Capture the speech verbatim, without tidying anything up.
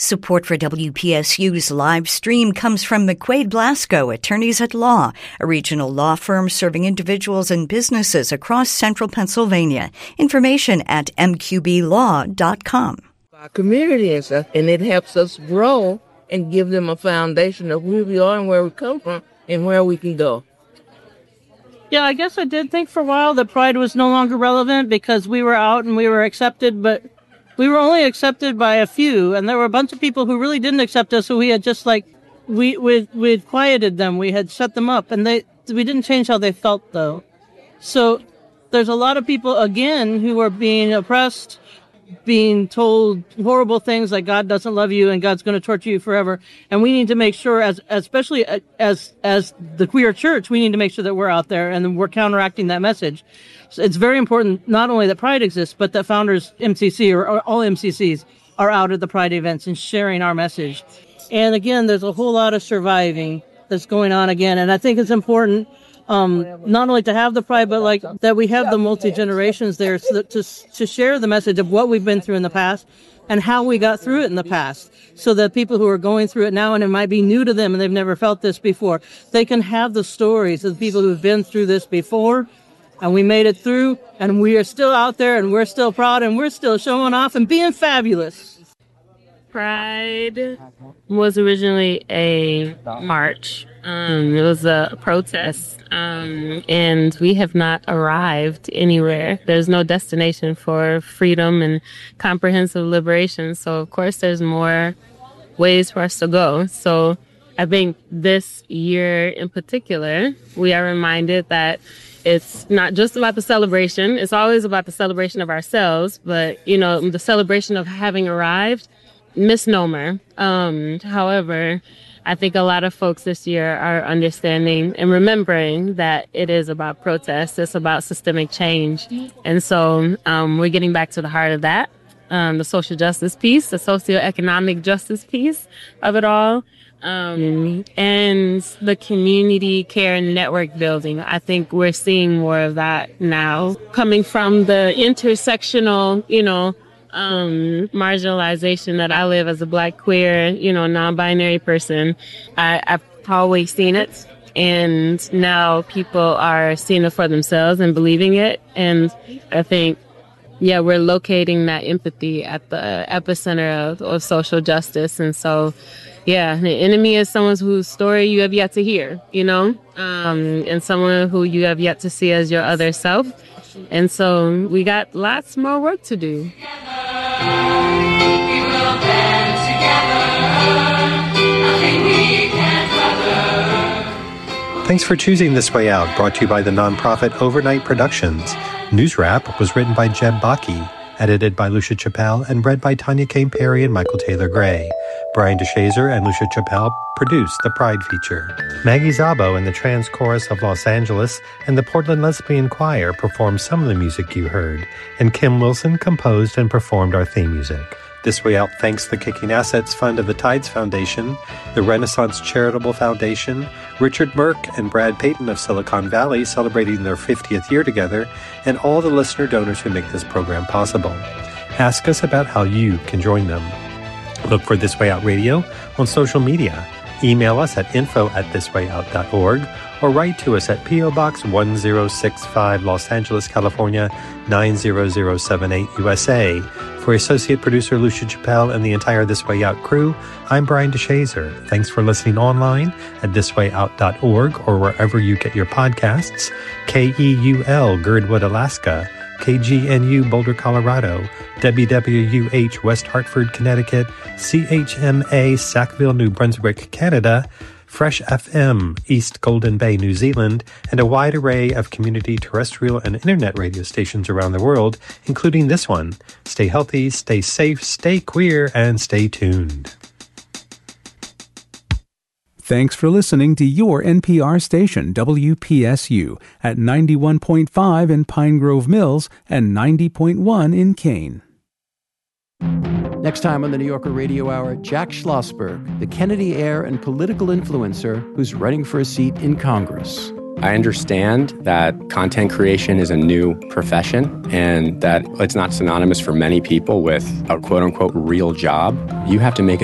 Support for W P S U's live stream comes from McQuaid Blasco, Attorneys at Law, a regional law firm serving individuals and businesses across central Pennsylvania. Information at m q b law dot com. Our community and stuff, and it helps us grow and give them a foundation of who we are and where we come from and where we can go. Yeah, I guess I did think for a while that Pride was no longer relevant because we were out and we were accepted, but we were only accepted by a few, and there were a bunch of people who really didn't accept us, so we had just like, we we we'd quieted them, we had shut them up, and they we didn't change how they felt, though. So there's a lot of people, again, who are being oppressed, being told horrible things like God doesn't love you and God's going to torture you forever. And we need to make sure, as especially as as the queer church, we need to make sure that we're out there and we're counteracting that message. So it's very important not only that Pride exists, but that Founders M C C or, or all M C Cs are out at the Pride events and sharing our message. And again, there's a whole lot of surviving that's going on again. And I think it's important Um, not only to have the Pride, but like that we have the multi-generations there so that to, to share the message of what we've been through in the past and how we got through it in the past, so that people who are going through it now and it might be new to them and they've never felt this before, they can have the stories of the people who've been through this before, and we made it through, and we are still out there, and we're still proud, and we're still showing off and being fabulous. Pride was originally a march. Um, it was a protest, um, and we have not arrived anywhere. There's no destination for freedom and comprehensive liberation. So, of course, there's more ways for us to go. So I think this year in particular, we are reminded that it's not just about the celebration. It's always about the celebration of ourselves, but, you know, the celebration of having arrived, misnomer. Um, however, I think a lot of folks this year are understanding and remembering that it is about protest. It's about systemic change. And so um, we're getting back to the heart of that, um, the social justice piece, the socioeconomic justice piece of it all, um, and the community care network building. I think we're seeing more of that now, coming from the intersectional, you know, Um, marginalization that I live as a Black, queer, you know, non-binary person. I, I've always seen it, and now people are seeing it for themselves and believing it. And I think, yeah, we're locating that empathy at the epicenter of, of social justice. And so, yeah, the enemy is someone whose story you have yet to hear, you know, um, and someone who you have yet to see as your other self. And so we got lots more work to do. We will band together. Nothing we can't weather. Thanks for choosing This Way Out, brought to you by the nonprofit Overnight Productions. News Wrap was written by Jeb Bakke, edited by Lucia Chappelle, and read by Tanya Kane Perry and Michael Taylor Gray. Brian DeShazer and Lucia Chappelle produced the Pride feature. Maggie Szabo and the Trans Chorus of Los Angeles and the Portland Lesbian Choir performed some of the music you heard, and Kim Wilson composed and performed our theme music. This Way Out thanks the Kicking Assets Fund of the Tides Foundation, the Renaissance Charitable Foundation, Richard Merck and Brad Payton of Silicon Valley celebrating their fiftieth year together, and all the listener donors who make this program possible. Ask us about how you can join them. Look for This Way Out Radio on social media. Email us at info at thiswayout dot org or write to us at P O Box one zero six five, Los Angeles, California, nine zero zero seven eight, U S A. For Associate Producer Lucia Chappelle and the entire This Way Out crew, I'm Brian DeShazer. Thanks for listening online at this way out dot org or wherever you get your podcasts. K E U L, Girdwood, Alaska. K G N U, Boulder, Colorado. W W U H, West Hartford, Connecticut. C H M A, Sackville, New Brunswick, Canada. Fresh F M, East Golden Bay, New Zealand, and a wide array of community terrestrial and internet radio stations around the world, including this one. Stay healthy, stay safe, stay queer, and stay tuned. Thanks for listening to your N P R station, W P S U, at ninety-one point five in Pine Grove Mills and ninety point one in Kane. Next time on the New Yorker Radio Hour, Jack Schlossberg, the Kennedy heir and political influencer who's running for a seat in Congress. I understand that content creation is a new profession and that it's not synonymous for many people with a quote-unquote real job. You have to make